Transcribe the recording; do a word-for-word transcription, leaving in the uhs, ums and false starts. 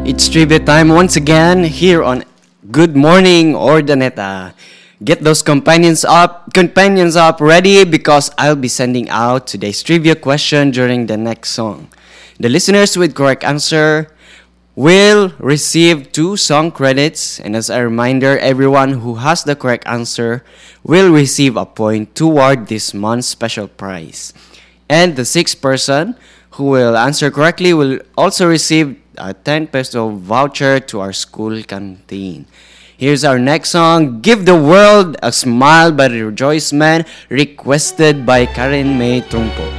It's trivia time once again here on Good Morning Ordaneta. Get those companions up, companions up ready because I'll be sending out today's trivia question during the next song. The listeners with correct answer will receive two song credits, and as a reminder, everyone who has the correct answer will receive a point toward this month's special prize. And the sixth person who will answer correctly will also receive a ten peso voucher to our school canteen. Here's our next song, Give the World a Smile by the Rejoice Men, requested by Karen May Trumpo.